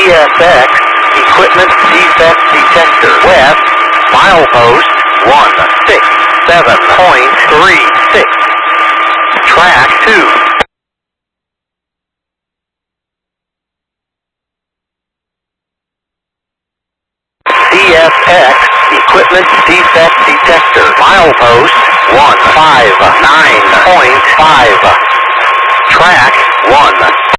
CSX Equipment Defect Detector West, milepost 167.36. Track 2. CSX Equipment Defect Detector, milepost 159.5. Track 1.